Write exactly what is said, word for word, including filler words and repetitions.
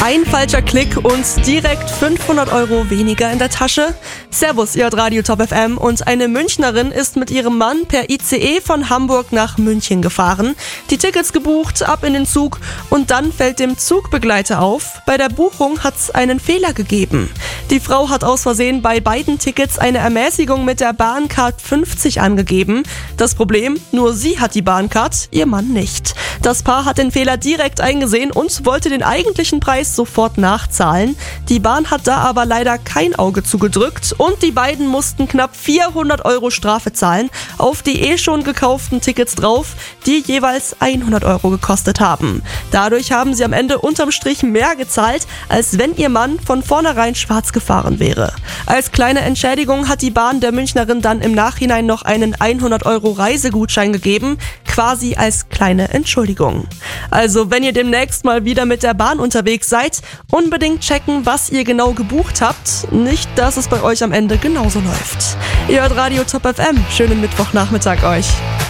Ein falscher Klick und direkt fünfhundert Euro weniger in der Tasche? Servus, ihr hört Radio Top F M und eine Münchnerin ist mit ihrem Mann per I C E von Hamburg nach München gefahren, die Tickets gebucht, ab in den Zug und dann fällt dem Zugbegleiter auf, bei der Buchung hat's einen Fehler gegeben. Die Frau hat aus Versehen bei beiden Tickets eine Ermäßigung mit der Bahncard fünfzig angegeben. Das Problem, nur sie hat die Bahncard, ihr Mann nicht. Das Paar hat den Fehler direkt eingesehen und wollte den eigentlichen Preis sofort nachzahlen. Die Bahn hat da aber leider kein Auge zugedrückt und die beiden mussten knapp vierhundert Euro Strafe zahlen auf die eh schon gekauften Tickets drauf, die jeweils hundert Euro gekostet haben. Dadurch haben sie am Ende unterm Strich mehr gezahlt, als wenn ihr Mann von vornherein schwarz gefahren wäre. Als kleine Entschädigung hat die Bahn der Münchnerin dann im Nachhinein noch einen hundert Euro Reisegutschein gegeben, quasi als kleine Entschuldigung. Also wenn ihr demnächst mal wieder mit der Bahn unterwegs seid, unbedingt checken, was ihr genau gebucht habt. Nicht, dass es bei euch am Ende genauso läuft. Ihr hört Radio Top F M. Schönen Mittwochnachmittag euch.